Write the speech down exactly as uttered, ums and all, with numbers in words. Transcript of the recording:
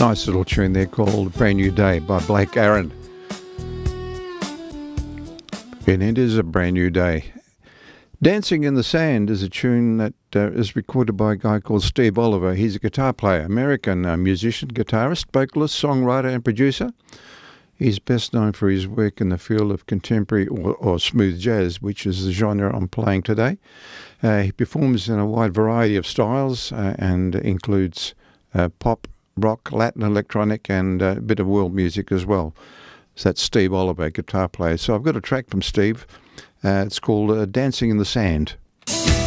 Nice little tune there called Brand New Day by Blake Aaron. And it is a brand new day. Dancing in the Sand is a tune that uh, is recorded by a guy called Steve Oliver. He's a guitar player, American uh, musician, guitarist, vocalist, songwriter and producer. He's best known for his work in the field of contemporary or, or smooth jazz, which is the genre I'm playing today. Uh, he performs in a wide variety of styles uh, and includes uh, pop, rock, Latin, electronic, and uh, a bit of world music as well. So that's Steve Oliver, guitar player. So I've got a track from Steve. Uh, it's called uh, Dancing in the Sand.